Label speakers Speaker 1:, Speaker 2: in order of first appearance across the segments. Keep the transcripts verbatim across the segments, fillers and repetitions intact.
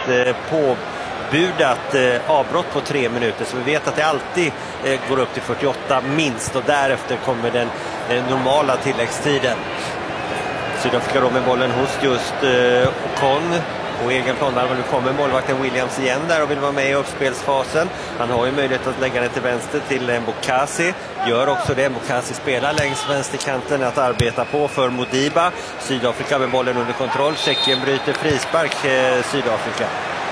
Speaker 1: ett påbudat avbrott på tre minuter, så vi vet att det alltid går upp till fyrtioåtta minst, och därefter kommer den normala tilläggstiden. Sydafrika då med bollen hos just Ocon på egen planhalva. Nu kommer målvakten Williams igen där och vill vara med i uppspelsfasen. Han har ju möjlighet att lägga den till vänster till Mbokasi. Gör också det. Mbokasi spelar längs vänsterkanten att arbeta på för Modiba. Sydafrika med bollen under kontroll. Tjeckien bryter frispark, eh, Sydafrika.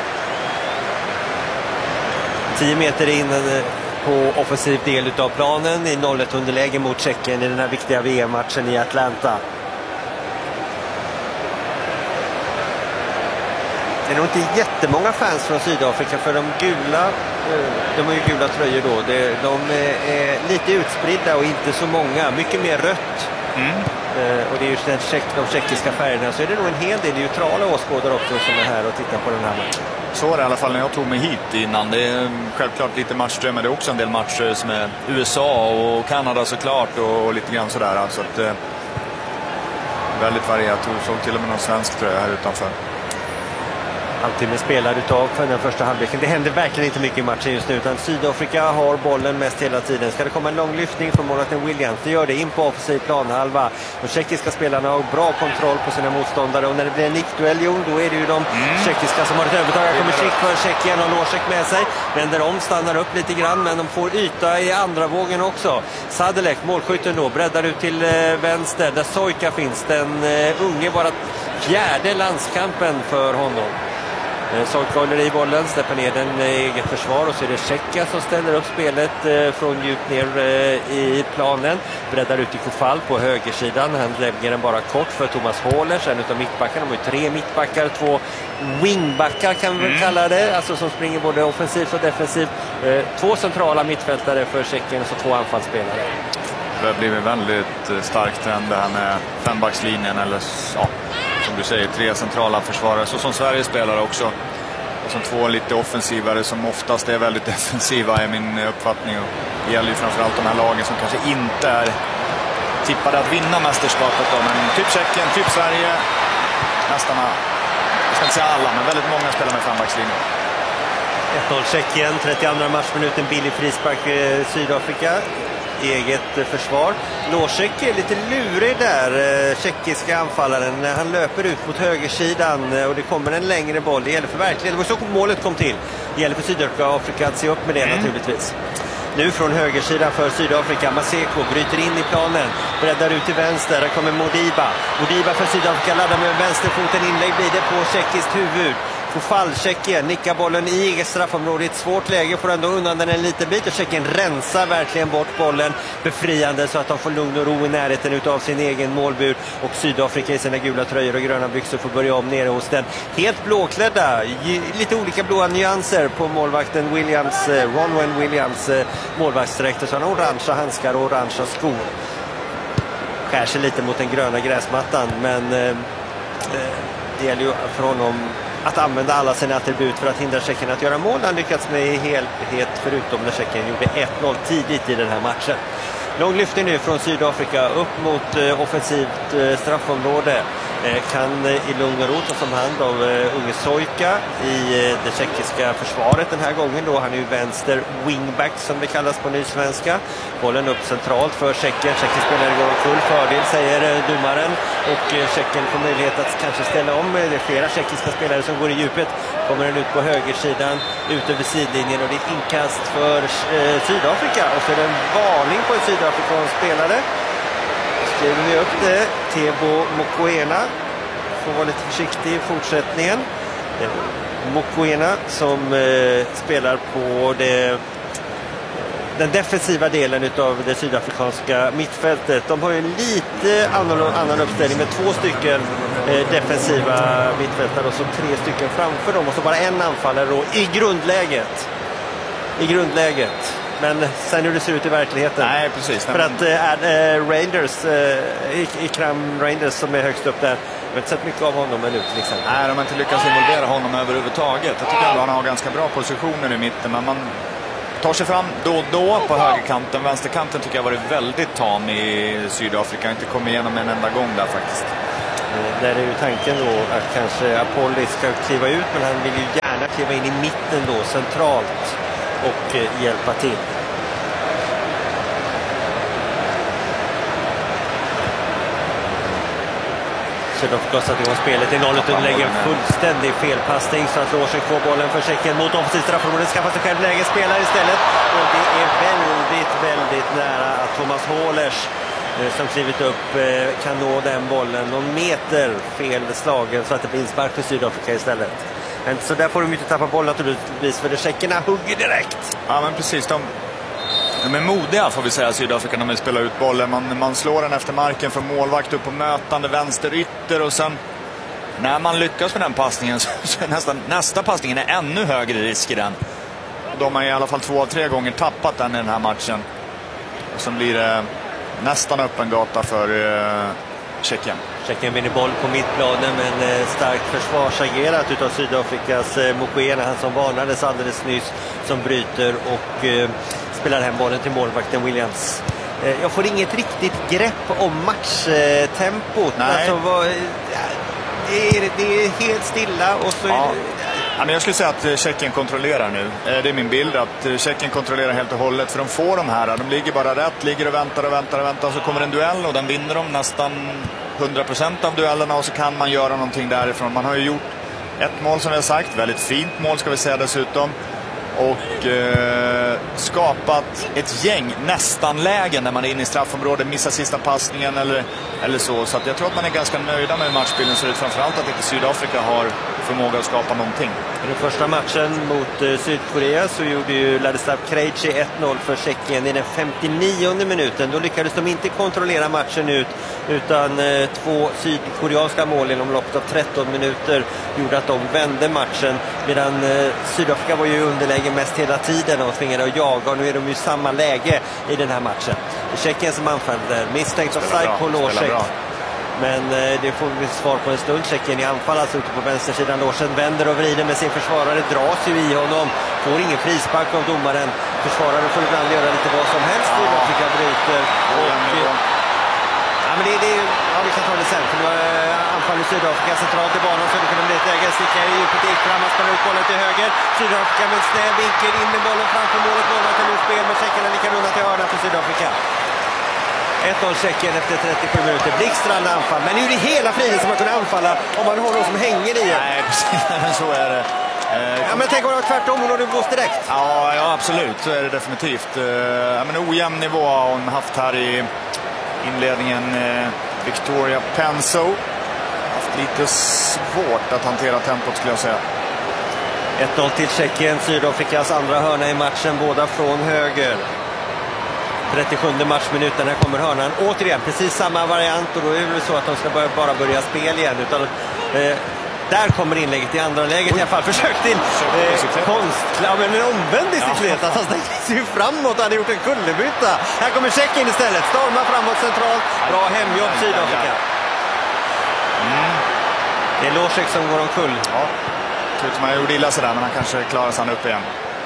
Speaker 1: tio meter in på offensiv del av planen i noll ett underläge mot Tjeckien i den här viktiga V M-matchen i Atlanta. Det är nog inte jättemånga fans från Sydafrika, för de gula, de har ju gula tröjor då. De är lite utspridda och inte så många. Mycket mer rött. Mm. Och det är ju den tjeck, de tjeckiska färgerna. Så är det nog en hel del neutrala åskådare också som är här och tittar på den här matchen.
Speaker 2: Så var det i alla fall när jag tog mig hit innan. Det är självklart lite matcher, men det är också en del matcher som är U S A och Kanada såklart och lite grann sådär. Så att, väldigt varierat. Jag såg till och med någon svensk tröja här utanför.
Speaker 1: Halvtimme spelar utav för den första halvleken. Det händer verkligen inte mycket i matchen just nu, utan Sydafrika har bollen mest hela tiden. Ska det komma en lång lyftning från målvakten Williams, det gör det in på offensiv planhalva. De tjeckiska spelarna har bra kontroll på sina motståndare, och när det blir en nickduell, då är det ju de mm. tjeckiska som har ett övertag. Här kommer Schick för Tjeckien och Låsek med sig. Vänder om, stannar upp lite grann, men de får yta i andra vågen också. Sadelek, målskytten då, breddar ut till vänster där Sojka finns. Den unge, bara fjärde landskampen för honom. Sojka håller i bollen, släpper ner den i eget försvar, och så är det Tjecka som ställer upp spelet från djupt ner i planen. Breddar ut i Kofall på högersidan. Han lägger den bara kort för Thomas Hålers, en utav mittbackarna. De har ju tre mittbackar, två wingbackar kan vi väl kalla det, alltså som springer både offensivt och defensivt. Två centrala mittfältare för Tjeckien och så två anfallsspelare.
Speaker 2: Det har blivit väldigt starkt trend det här med fembackslinjen, eller ja, som du säger, tre centrala försvarare, så som Sverige spelar också. Och som två lite offensivare som oftast är väldigt defensiva, är min uppfattning. Och det gäller ju framförallt de här lagen som kanske inte är tippade att vinna mästerskapet då. Men typ Tjeckien, typ Sverige, nästan, jag ska inte säga alla, men väldigt många spelar med fembackslinjen.
Speaker 1: ett noll Tjeckien, trettioandra matchminuten, billig frispark Sydafrika. Eget försvar. Låsek är lite lurig där, tjeckiska anfallaren. Han löper ut mot högersidan och det kommer en längre boll. Det gäller för verkligen, det var så målet kom till. Det gäller för Sydafrika att se upp med det mm. naturligtvis. Nu från högersidan för Sydafrika. Maseko bryter in i planen. Breddar ut till vänster. Där kommer Modiba. Modiba för Sydafrika laddar med vänsterfoten. Inlägg blir det på tjeckiskt huvud. Kofall, Tjeckien nickar bollen i eget straffområde i ett svårt läge, får ändå undan den en liten bit, och Tjeckien rensar verkligen bort bollen befriande så att de får lugn och ro i närheten utav sin egen målbur, och Sydafrika i sina gula tröjor och gröna byxor får börja om nere hos den helt blåklädda, lite olika blåa nyanser på målvakten Williams, Ronwen Williams målvaktsdräkt, så han har orangea handskar och orangea skor. Skär sig lite mot den gröna gräsmattan, men eh, det gäller ju för honom att använda alla sina attribut för att hindra Tjeckien att göra mål. Han lyckats med i helhet, förutom när Tjeckien gjorde ett noll tidigt i den här matchen. Lång lyftning nu från Sydafrika upp mot eh, offensivt eh, straffområde. Eh, kan eh, i lugn och ro tas om hand av eh, unge Sojka i eh, det tjeckiska försvaret den här gången. Då han är ju vänster wingback som det kallas på nysvenska. Bollen upp centralt för Tjeckien. Tjeckien spelar igår full fördel, säger eh, domaren. Och eh, Tjeckien får möjlighet att kanske ställa om. Det är flera tjeckiska spelare som går i djupet. Kommer den ut på högersidan, ut över sidlinjen, och det är inkast för eh, Sydafrika. Och så är det en varning på en sydafrikansk spelare. Skriver vi upp det. Tebo Mokoena får vara lite försiktig i fortsättningen. Eh, Mokoena som eh, spelar på det, den defensiva delen av det sydafrikanska mittfältet. De har ju en lite annan, annan uppställning med två stycken eh, defensiva mittfältare och så tre stycken framför dem, och så bara en anfallare då i grundläget. I grundläget. Men sen hur det ser ut i verkligheten.
Speaker 2: Nej, precis.
Speaker 1: För att äh, äh, Rangers, äh, Ikram Rangers som är högst upp där, jag har inte sett mycket av honom ännu till exempel.
Speaker 2: Nej, de har inte lyckats involvera honom överhuvudtaget. Jag tycker att han har ganska bra positioner i mitten, men man tar sig fram då och då på högerkanten. Vänsterkanten tycker jag har varit väldigt tam i Sydafrika. Inte kommit igenom en enda gång där faktiskt.
Speaker 1: Där är ju tanken då att kanske Apolli ska kliva ut, men han vill ju gärna kliva in i mitten då, centralt, och eh, hjälpa till. Sydafrika har satt igång spelet i noll och lägger fullständig felpassning så att Låsek får bollen för Tjeckien mot offensivt straffområde, skaffar sig själv läge, spelar istället, och det är väldigt, väldigt nära att Thomas Hålers som klivit upp kan nå den bollen någon meter fel slagen så att det blir inspark för Sydafrika istället. Men så där får de inte tappa bollen naturligtvis, för det tjeckerna hugger direkt.
Speaker 2: Ja, men precis, de, de är modiga får vi säga, Sydafrika, när de spelar ut bollen. Man, man slår den efter marken från målvakt upp på mötande vänster ytter, och sen när man lyckas med den passningen så, så är nästan, nästa passningen är ännu högre risk i den. De har i alla fall två av tre gånger tappat den i den här matchen. Och sen blir det nästan öppen gata för uh, Tjeckien.
Speaker 1: Tjeckien vinner boll på mittplanen, men eh, starkt försvarsagerat utav Sydafrikas eh, Mokoena, han som varnades alldeles nyss, som bryter och eh, spelar hem bollen till målvakten Williams. Eh, jag får inget riktigt grepp om matchtempot.
Speaker 2: Nej.
Speaker 1: Alltså, vad, ja, det, är, det är helt stilla och så...
Speaker 2: Ja. Ja, men jag skulle säga att Tjeckien kontrollerar nu. Det är min bild att Tjeckien kontrollerar helt och hållet. För de får de här, de ligger bara rätt, ligger och väntar och väntar och väntar. Och så kommer en duell och den vinner de nästan hundra procent av duellerna. Och så kan man göra någonting därifrån. Man har ju gjort ett mål som vi har sagt, väldigt fint mål ska vi säga dessutom. Och eh, skapat ett gäng nästan lägen när man är inne i straffområdet, missar sista passningen eller, eller så. Så att jag tror att man är ganska nöjda med matchbilden, så det är framförallt att inte Sydafrika har förmåga att skapa någonting.
Speaker 1: I den första matchen mot eh, Sydkorea så gjorde ju Ladislav Krejci ett noll för Tjeckien i den femtionionde minuten. Då lyckades de inte kontrollera matchen ut, utan eh, två sydkoreanska mål inom loppet av tretton minuter gjorde att de vände matchen, medan eh, Sydafrika var ju underläge mest hela tiden och tvingade att jaga, och nu är de ju i samma läge i den här matchen. Tjeckien som anfaller, misstänkt offside på Låsek. Men eh, det får vi svar på en stund. Tjeckien i anfall, alltså ute på vänstersidan. Låsen vänder och vrider med sin försvarare, dras ju i honom, får ingen frispark av domaren. Försvararen får ibland göra lite vad som helst. Sydafrika bryter och... Ja, men det, det, ja, vi kan ta det sen, för nu är anfall i Sydafrika centralt i banan, så det kan bli ett läge. Sticka i djupet, gick fram, han spelar ut bollen till höger. Sydafrika med en snäv vinkel in med bollen framför målet. Bollen till utspel, men Tjeckien är lika runda till hörna för Sydafrika. ett noll Tjeckien efter trettiosju minuter. Blixtrande anfall, men nu är det hela friden som man kunde anfalla om man har någon som hänger i.
Speaker 2: Nej, precis, så är det.
Speaker 1: Eh, ja, men tänk om det var tvärtom, och då det blåst direkt.
Speaker 2: Ja, ja, absolut, så är det definitivt. Eh, ja, men ojämn nivå har hon haft här i inledningen. eh, Victoria Penso haft lite svårt att hantera tempot, skulle jag säga.
Speaker 1: ett noll till Tjeckien, Sydafrikas andra hörna i matchen, båda från höger. trettiosjunde matchminuten, här kommer hörnan. Återigen, precis samma variant, och då är det så att de ska börja, bara börja spel igen. Utan, eh, där kommer inlägget i andra läget. Oj. I alla fall försök till eh, konst, ja, men en omvänd bicicleta. Ja. Han stänger sig ju framåt, han hade gjort en kullerbytta. Här kommer Tjeckien istället, stormar framåt centralt. Bra hemjobb Sydafrika. Mm. Det är Låsek som går omkull.
Speaker 2: Ja, tror man gjorde illa sig där, men han kanske klarar sig upp igen.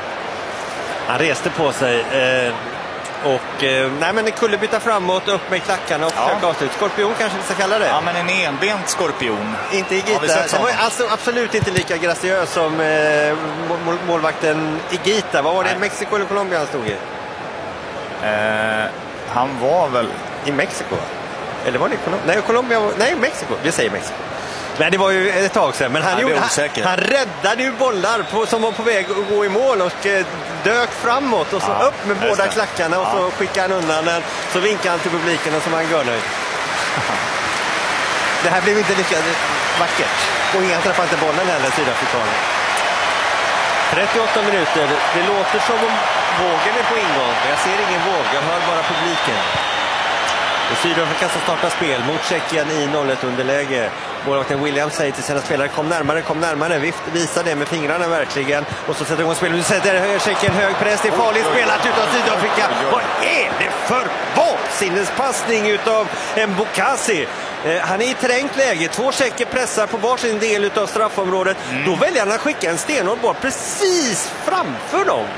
Speaker 1: Han reste på sig. Eh, Och, eh, nej men en kullerbytta framåt, upp med klackarna och
Speaker 2: ja.
Speaker 1: försöka avsluta. Skorpion kanske vi ska kalla det.
Speaker 2: Ja, men en enbent skorpion.
Speaker 1: Inte Igita. Det var alltså absolut inte lika graciös som eh, mål målvakten Igita. Vad var det, nej. Mexiko eller Colombia han stod i?
Speaker 2: Eh, han var väl...
Speaker 1: I Mexiko? Eller var det Colombia? Nej, Colombia var... Nej, Mexiko. Vi säger Mexiko. Nej, det var ju ett tag sedan, men han, ja, gjorde, han, han räddade ju bollar på, som var på väg att gå i mål, och eh, dök framåt och så ja, upp med båda klackarna, och ja. Så skickade han undan den, så vinkade han till publiken och så var han görnöjd. Det här blev inte lika vackert, och ingen träffade inte bollen heller, sydafrikaner. trettioåtta minuter, det låter som om vågen är på ingång, jag ser ingen våg, jag hör bara publiken. Och Sydafrika som startar spel mot Tjeckien i noll ett underläge. Målvakten Williams säger till sina spelare: kom närmare, kom närmare. Vift, visar det med fingrarna verkligen. Och så sätter igång spelet. Nu sätter Tjeckien hög press. Det är farligt spelat utav Sydafrika. Vad är det för vansinnespassning utav Mbokasi? Eh, han är i trängt läge. Två tjecker pressar på varsin del utav straffområdet. Mm. Då väljer han att skicka en stenhård boll precis framför dem.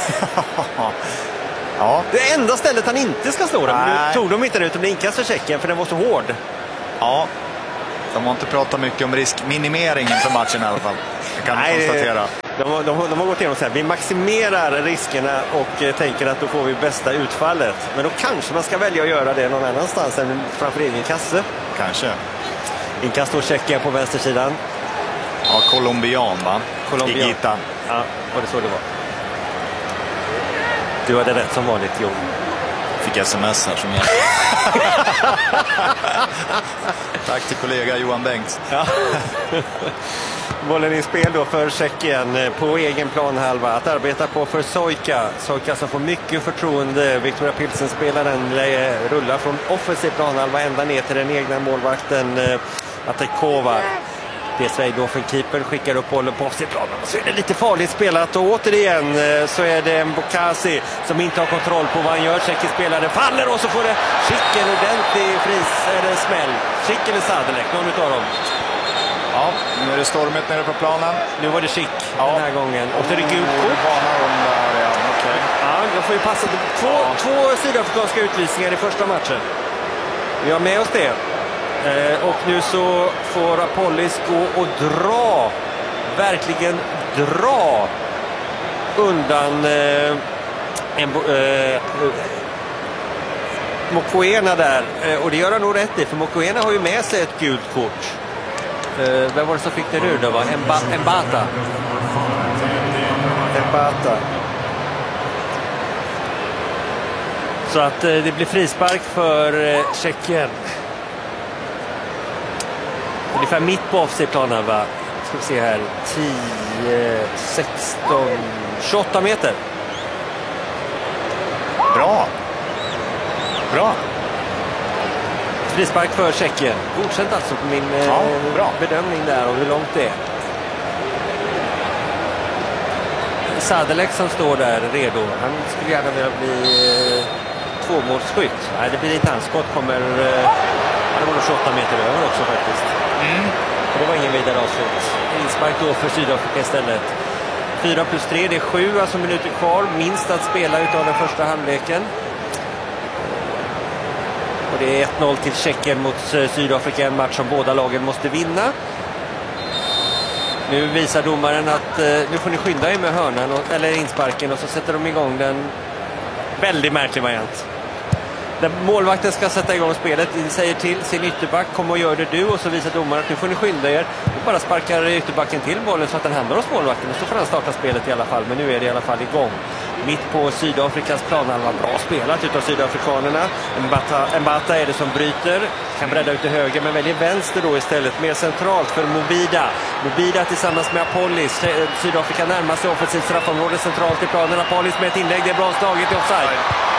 Speaker 1: Ja. Det enda stället han inte ska slå den. Nu tog de inte det, utan det inkast för Tjeckien, för den var så hård.
Speaker 2: Ja. De har inte pratat mycket om riskminimering inför matchen i alla fall. Det kan
Speaker 1: Nej,
Speaker 2: vi konstatera.
Speaker 1: De, de, de, de har gått igenom så här. Vi maximerar riskerna och eh, tänker att då får vi bästa utfallet. Men då kanske man ska välja att göra det någon annanstans än framför egen kasse.
Speaker 2: Kanske.
Speaker 1: Inkast då Tjeckien på vänstersidan.
Speaker 2: Ja, colombian va?
Speaker 1: Colombian.
Speaker 2: Igita.
Speaker 1: Ja, och det så det var. Du hade rätt som vanligt, Jo.
Speaker 2: Fick sms här som jag. Tack till kollega Johan Bengt.
Speaker 1: Ja. Bollen i spel då för Tjeckien på egen planhalva. Att arbeta på för Sojka. Sojka som får mycket förtroende. Victoria Pilsen-spelaren rullar från offensiv planhalva ända ner till den egna målvakten Atekova. Det är Sverigedorfen-keeper skickar upp bollen på offside-planen. Så är det lite farligt spelat och återigen så är det en Bokasi som inte har kontroll på vad han gör. Tjeckisk spelare faller och så får det Schick en ordentlig fris eller smäll. Schick eller Sadelek, någon utav dem.
Speaker 2: Ja, nu är det stormigt nere på planen.
Speaker 1: Nu var det Schick
Speaker 2: ja.
Speaker 1: den här gången. Och så är det gult kort.
Speaker 2: Ja, okay.
Speaker 1: Ja, de får ju passa. Två, ja. två sydafrikanska utvisningar i första matchen. Vi har med oss det. Eh, och nu så får Apollis gå och dra, verkligen dra undan eh, en, eh, Mokoena där. Eh, och det gör han nog rätt i, för Mokoena har ju med sig ett gult kort. Eh, vem var det som fick det nu då? Va? Emba, Embata. Embata. Så att eh, det blir frispark för eh, Tjeckien. Ungefär mitt på offside-planen, va? Ska vi se här. tio, sexton, tjugoåtta meter.
Speaker 2: Bra. Bra.
Speaker 1: Frispark för Tjeckien. Godkänt alltså på min ja, bra. bedömning där och hur långt det är. Sadelek som står där redo. Han skulle gärna vilja bli tvåmålsskytt. Nej, det blir inte hans skott. Kommer... Det var tjugoåtta meter över också faktiskt. Mm. Och det var ingen vidare avslut. Inspark då för Sydafrika istället. fyra plus tre, det är sju alltså minuter kvar. Minst att spela utav den första halvleken. Och det är ett noll till Tjeckien mot Sydafrika. En match som båda lagen måste vinna. Nu visar domaren att eh, nu får ni skynda er med hörnan och, eller insparken, och så sätter de igång den. Väldigt märklig variant. Där målvakten ska sätta igång spelet, säger till sin ytterback, kom och gör det du, och så visar domaren att nu får ni skynda er, och bara sparkar ytterbacken till bollen så att den hamnar hos målvakten, och så får han starta spelet i alla fall. Men nu är det i alla fall igång. Mitt på Sydafrikas planhalva, bra spelat utav sydafrikanerna. Mbata, Mbata är det som bryter, kan bredda ut till höger men väljer vänster då istället, mer centralt för Mobida. Mobida tillsammans med Apollis. Sydafrika närmar sig offensivt straffområde centralt i planen. Apollis med ett inlägg, det är bra slaget i offside.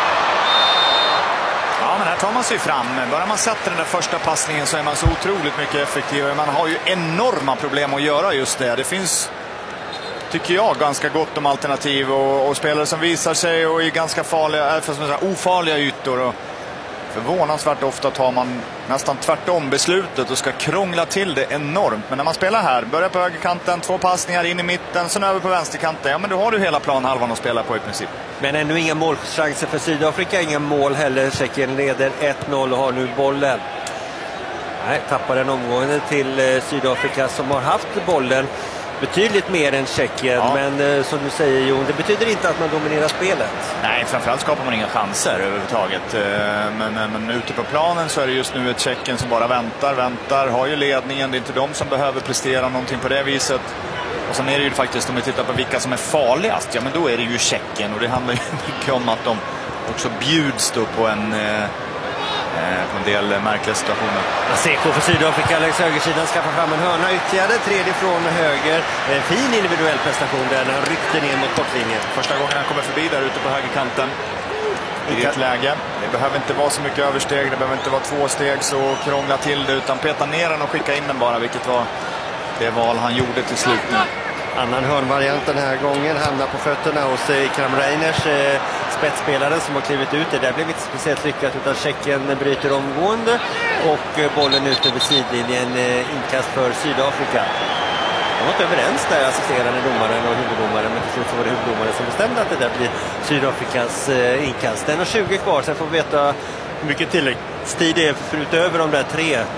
Speaker 2: Ja, men här tar man sig fram. Bara man sätter den där första passningen så är man så otroligt mycket effektivare. Man har ju enorma problem att göra just det. Det finns, tycker jag, ganska gott om alternativ och, och spelare som visar sig och är ganska farliga, för som säga, ofarliga ytor. Och förvånansvärt ofta tar man nästan tvärtom beslutet och ska krångla till det enormt. Men när man spelar här, börjar på högerkanten, två passningar in i mitten, sen över på vänsterkanten, ja men då har du hela planhalvan att spela på i princip.
Speaker 1: Men ännu inga målchanser för Sydafrika, inga mål heller. Tjeckien leder ett noll och har nu bollen. Nej, tappar den omgående till Sydafrika som har haft bollen betydligt mer än Tjeckien, ja. Men som du säger, Jon, det betyder inte att man dominerar spelet.
Speaker 2: Nej, framförallt skapar man inga chanser överhuvudtaget. Men, men ute på planen så är det just nu ett Tjeckien som bara väntar, väntar, har ju ledningen. Det är inte de som behöver prestera någonting på det viset. Och sen är det ju faktiskt, om vi tittar på vilka som är farligast, ja men då är det ju Tjeckien. Och det handlar ju mycket om att de också bjuds då på en... Eh, på en del märkliga situationer.
Speaker 1: Seko för Sydafrika längs högersidan skaffar fram en hörna ytterligare, tredje från höger. Fin individuell prestation där när han ryckte ner mot kortlinjen.
Speaker 2: Första gången han kommer förbi där ute på högerkanten i ett läge. Det behöver inte vara så mycket översteg, det behöver inte vara två steg så krångla till det, utan peta ner den och skicka in den bara, vilket var det val han gjorde till slut nu.
Speaker 1: Annan hörnvariant den här gången hamnar på fötterna hos Ikram Reiners, eh, spetsspelaren som har klivit ut. Det där blev inte speciellt lyckat, utan Tjeckien bryter omgående och eh, bollen ut över sidlinjen, eh, inkast för Sydafrika. De var inte överens där, assisterande domaren och huvuddomaren, men till slut så var det huvuddomaren som bestämde att det där blir Sydafrikas eh, inkast. Den har tjugo kvar, sen får vi veta hur mycket tilläggstid det är för utöver de där tre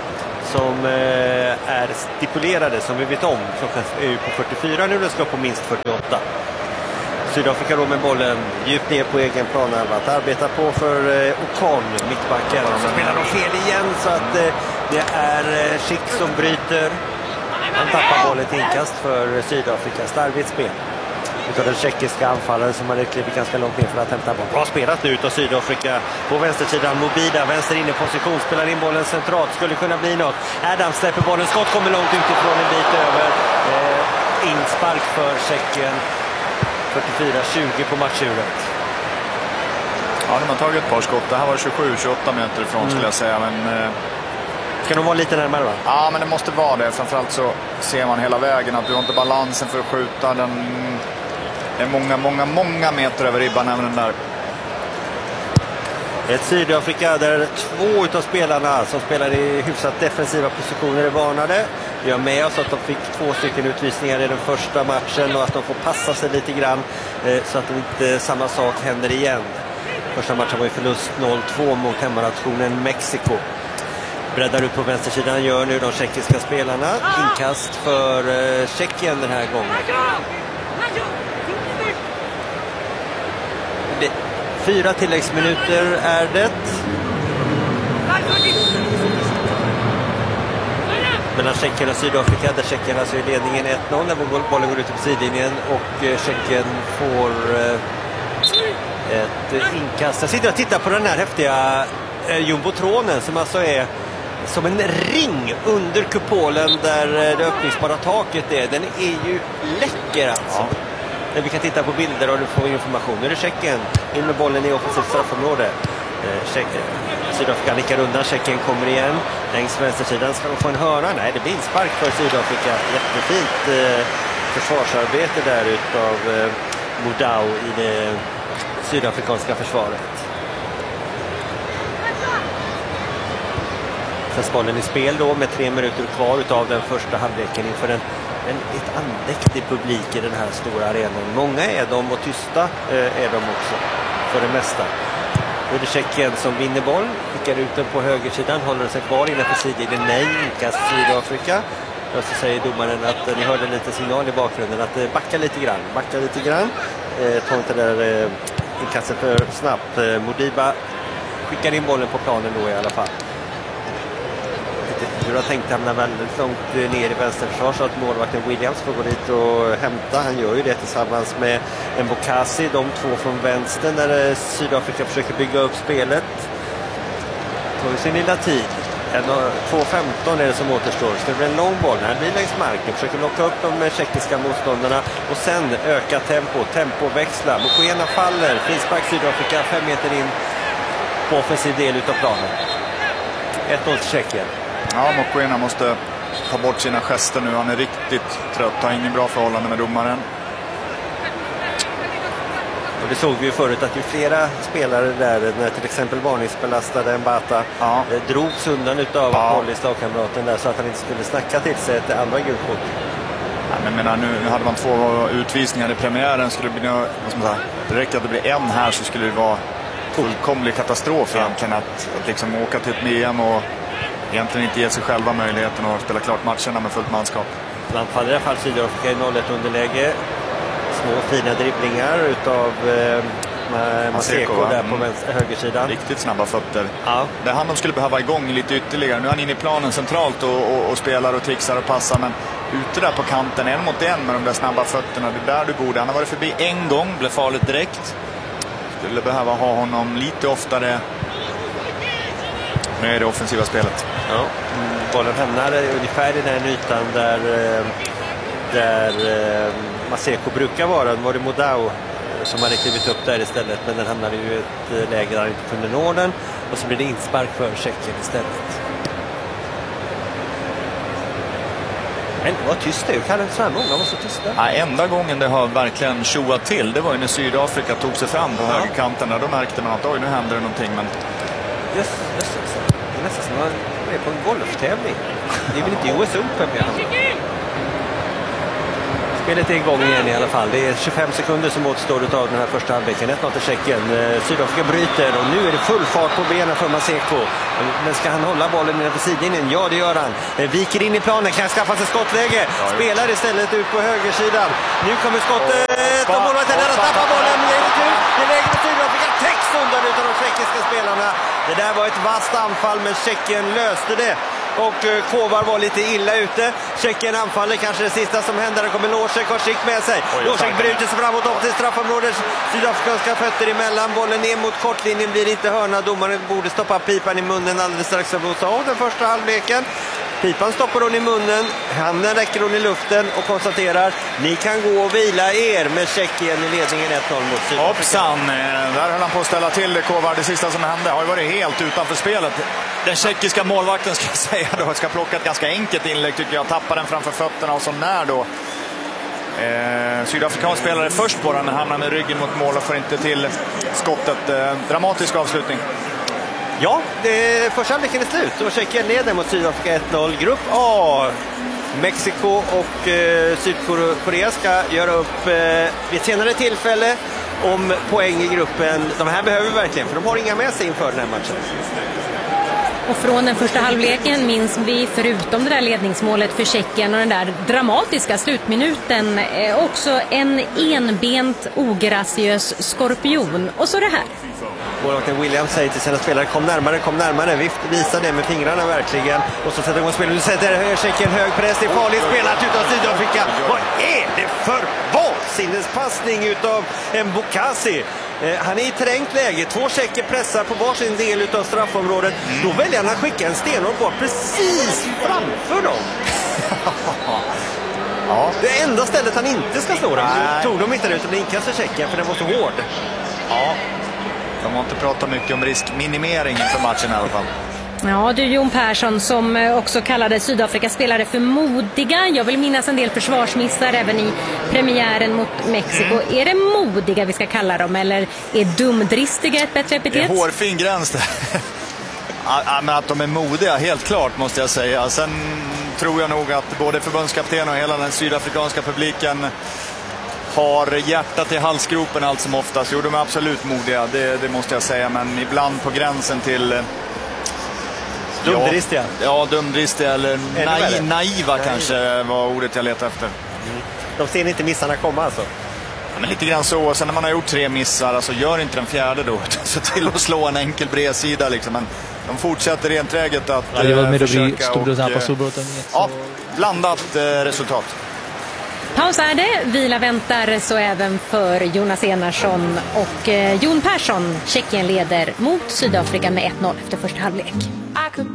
Speaker 1: som eh, är stipulerade, som vi vet om. Klockan är ju på fyrtiofyra nu, den ska på minst fyrtioåtta. Sydafrika då med bollen djupt ner på egen planhalva att arbeta på för eh, Ocon, mittbacken. Så spelar de fel igen, så att eh, det är eh, Schick som bryter. Han tappar bollen till inkast för Sydafrika. Starkt spel utav den tjeckiska anfallaren som hade klivit ganska långt ner för att hämta boll. Bra spelat nu utav Sydafrika på vänstersidan. Mobida, vänster inne position, spelar in bollen centralt. Skulle kunna bli något. Adams släpper bollen, skott kommer långt utifrån, en bit över. Eh, inspark för Tjeckien. fyrtiofyra tjugo på matchuret.
Speaker 2: Ja, de har tagit ett par skott. Det här var tjugosju tjugoåtta meter ifrån mm. skulle jag säga, men... Eh...
Speaker 1: Ska de vara lite närmare, va?
Speaker 2: Ja, men det måste vara det. Framförallt så ser man hela vägen att du har inte balansen för att skjuta. Den är många, många, många meter över ribban även den där.
Speaker 1: Ett Sydafrika där två utav spelarna som spelar i hyfsat defensiva positioner är varnade. Vi har med oss att de fick två stycken utvisningar i den första matchen och att de får passa sig lite grann eh, så att inte samma sak händer igen. Första matchen var ju förlust noll två mot hemmanationen Mexiko. Breddar ut på vänstersidan gör nu de tjeckiska spelarna. Inkast för eh, Tjeckien den här gången. Det, fyra tilläggsminuter är det. Mellan Tjeckien och Sydafrika, där Tjeckien alltså i ledningen ett noll när bollen går ut på sidlinjen och eh, Tjeckien får eh, ett inkast. Jag sitter och tittar på den här häftiga eh, jumbotronen som alltså är som en ring under kupolen där det öppningsbara taket är. Den är ju läcker alltså. Ja. När vi kan titta på bilder och du får information. Nu är det Tjeckien in med bollen i offensivt straffområde. Eh, Sydafrika nickar undan, Tjeckien kommer igen. Längs vänstersidan ska de få en hörna. Nej, det blir inspark för Sydafrika. Jättefint eh, försvarsarbete där utav eh, Modau i det sydafrikanska försvaret. Bollen i spel då med tre minuter kvar utav den första halvleken inför en, en ett andäktig publik i den här stora arenan. Många är de och tysta eh, är de också för det mesta. Nu är det Tjeckien som vinner boll, skickar ut den på högersidan, håller sig kvar innanför sidlinjen. Nej, inkast Sydafrika. Och så säger domaren att eh, ni hörde lite signal i bakgrunden att eh, backa lite grann, backa lite grann. Eh, ta inte där eh, inkastet för snabbt. Eh, Modiba skickar in bollen på planen då i alla fall. Hur har tänkt hamna väldigt långt ner i vänsterförsvar så att målvakten Williams får gå dit och hämta. Han gör ju det tillsammans med Mbokasi, de två från vänster när Sydafrika försöker bygga upp spelet. Tar ju sin lilla tid. två femton är det som återstår. Ska det bli en lång boll? Han blir längs marken. Försöker locka upp de tjeckiska motståndarna och sen öka tempo. Tempoväxla. Mokoena faller. Frispark Sydafrika fem meter in på offensiv del utav planen. ett noll till Tjeckien.
Speaker 2: Ja, Mokoena måste ta bort sina gester nu. Han är riktigt trött. Har ingen bra förhållande med domaren.
Speaker 1: Och det såg vi ju förut att ju flera spelare där, när till exempel varningsbelastade Mbata ja. drogs undan utav ja. Hollis lagkamraten där så att han inte skulle snacka till sig ett andra gult kort.
Speaker 2: Ja, men menar, nu hade man två utvisningar i premiären. Skulle det bli, vad ska man säga, det räcker att det blir en här så skulle det vara fullkomlig katastrof ja. egentligen att, att liksom åka till ett V M och egentligen inte ge sig själva möjligheten att spela klart matcherna med fullt manskap.
Speaker 1: Landfaller i alla fall Sydafrika i noll ett underläge. Små fina dribblingar utav eh, Maseko där på vänster, högersidan.
Speaker 2: Riktigt snabba fötter.
Speaker 1: Ja.
Speaker 2: Det är han de skulle behöva igång lite ytterligare. Nu är han inne i planen centralt och, och, och spelar och trixar och passar. Men ute där på kanten, en mot en med de där snabba fötterna. Det är där du borde. Han har varit förbi en gång, blev farligt direkt. Skulle behöva ha honom lite oftare med det offensiva spelet.
Speaker 1: Ja, bollen hamnar ungefär i den ytan där, där Maseko brukar vara. Nu var det Modau som hade klivit upp där istället, men den hamnade ju i ett läge där han inte kunde nå den. Och så blir det inspark för Tjeckien istället. Men det var tyst det, kan inte så här många var så tysta.
Speaker 2: Ja, enda gången det har verkligen tjoat till, det var ju när Sydafrika tog sig fram på ja. högerkanten. Då märkte man att oj, nu händer det någonting. Men...
Speaker 1: Just, just, just. Det är nästan som att man är på en golftävling. Det är väl inte U S Open med honom. Spelet är igång igen i alla fall. Det är tjugofem sekunder som återstår av den här första halvleken. ett noll till Tjeckien. Sydafrika bryter och nu är det full fart på benen för Maseko. Men ska han hålla bollen nedanför sidlinjen? Ja, det gör han. Viker in i planen, kan skaffa sig skottläge. Spelar istället ut på högersidan. Nu kommer skottet och målvakten där och tappar bollen. Det är läge för Sydafrika. Täcks undan utav de tjeckiska spelarna. Det där var ett vasst anfall, men Tjeckien löste det. Och Kovar var lite illa ute. Tjeckien anfaller, kanske det sista som händer. Det kommer Losek och Schick med sig. Losek bryter sig framåt upp till straffområdet. Sydafrikanska fötter emellan. Bollen ner mot kortlinjen, blir inte hörna. Domaren borde stoppa pipan i munnen alldeles strax och blåsa av den första halvleken. Pipan stoppar hon i munnen, handen räcker hon i luften och konstaterar: ni kan gå och vila er, med Tjeckien i ledningen ett noll mot Sydafrika.
Speaker 2: Hoppsan, där höll han på att ställa till det. Kovar, det sista som hände har ju varit helt utanför spelet. Den tjeckiska målvakten, ska jag säga då, ska plocka ett ganska enkelt inlägg tycker jag. Tappar den framför fötterna och så när då eh, Sydafrikansk spelare först på den, hamnar med ryggen mot mål och får inte till skottet. Eh, dramatisk avslutning.
Speaker 1: Ja, det, första halvleken är slut och Tjeckien leder mot Sydafrika ett noll. Grupp A. Mexiko och eh, Sydkorea ska göra upp eh, vid ett senare tillfälle om poäng i gruppen. De här behöver vi verkligen, för de har inga med sig inför den här matchen.
Speaker 3: Och från den första halvleken minns vi, förutom det där ledningsmålet för Tjeckien och den där dramatiska slutminuten, eh, också en enbent ograciös skorpion. Och så det här.
Speaker 1: Målvakten Williams säger till sina spelare: kom närmare, kom närmare. Vift, visar det med fingrarna verkligen. Och så sätter de spelet. Nu sätter Tjeckien hög press. Det är farligt spelat utav Sydafrika. Vad är det för vansinnespassning utav Mbokasi? Eh, han är i trängt läge. Två tjecker pressar på varsin del utav straffområdet. Mm. Då väljer han att skicka en stenhård boll precis framför dem. Ja. Det enda stället han inte ska slå dem. Nu tog de inte det, utan det inkastar Tjeckien för den var så hård.
Speaker 2: Ja. De har inte pratat mycket om riskminimering för matchen i alla fall.
Speaker 3: Ja, du Jon Persson, som också kallade Sydafrikas spelare för modiga. Jag vill minnas en del försvarsmissar även i premiären mot Mexiko. Mm. Är det modiga vi ska kalla dem, eller är dumdristiga ett bättre epitet?
Speaker 2: Det är hårfin gräns där. Ja, men att de är modiga, helt klart måste jag säga. Sen tror jag nog att både förbundskapten och hela den sydafrikanska publiken har hjärtat i halsgropen allt som oftast. Jo, de är absolut modiga, det, det måste jag säga. Men ibland på gränsen till...
Speaker 1: Dumdristiga.
Speaker 2: Ja, ja, dumdristiga eller naiv, naiva kanske var ordet jag letade efter.
Speaker 1: Mm. De ser inte missarna komma alltså?
Speaker 2: Ja, men lite grann så. Sen när man har gjort tre missar, alltså gör inte den fjärde då. Så till att slå en enkel bredsida liksom. Men de fortsätter enträget att eh, försöka och... Eh, ja, blandat eh, resultat.
Speaker 3: Paus är det, vila väntar, så även för Jonas Enarsson och eh, Jon Persson. Tjeckien leder mot Sydafrika med ett noll efter första halvlek.